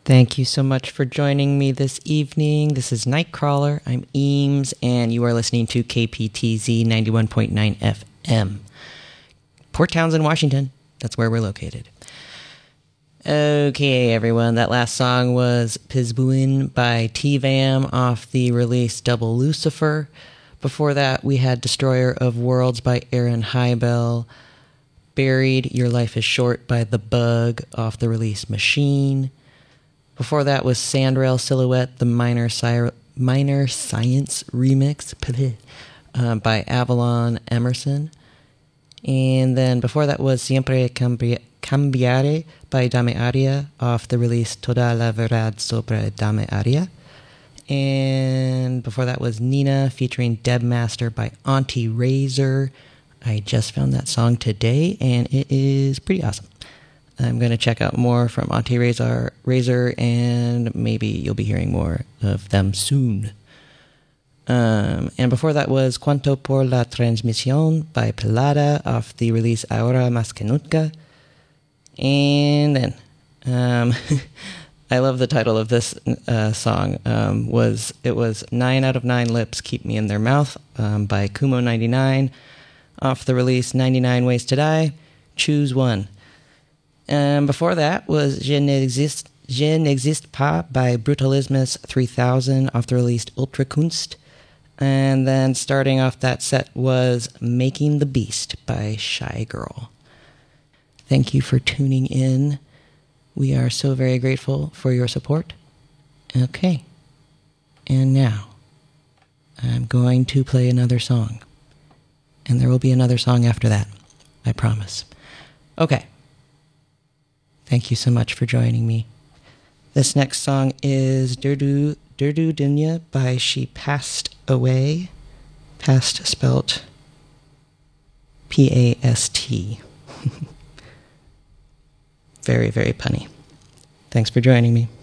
Thank you so much for joining me this evening. This is Nightcrawler. I'm Eames, and you are listening to KPTZ 91.9 FM. Port Townsend, Washington. That's where we're located. Okay, everyone. That last song was Pizbuin by T-Vam off the release Double Lucifer. Before that, we had Destroyer of Worlds by Aaron Hybel. Buried, Your Life is Short by The Bug off the release Machine. Before that was Sandrail Silhouette, the Minor Science remix by Avalon Emerson. And then before that was Siempre Cambiare by Dame Aria off the release Toda la Verdad sobre Dame Aria. And before that was Nina featuring Debmaster by Auntie Razor. I just found that song today, and it is pretty awesome. I'm going to check out more from Auntie Razor, and maybe you'll be hearing more of them soon. And before that was Cuanto por la Transmisión by Pelada off the release Ahora Más Que Nunca. And then, I love the title of this song. It was 9 out of 9 Lips Keep Me in Their Mouth by Kumo99 off the release 99 Ways to Die. Choose one. Before that was Je n'existe pas by Brutalismus 3000 off the release Ultrakunst. And then starting off that set was Making the Beast by Shy Girl. Thank you for tuning in. We are so very grateful for your support. Okay. And now, I'm going to play another song. And there will be another song after that. I promise. Okay. Thank you so much for joining me. This next song is Durdu Dunya by She Passed Away. Past spelt P-A-S-T. Very, very punny. Thanks for joining me.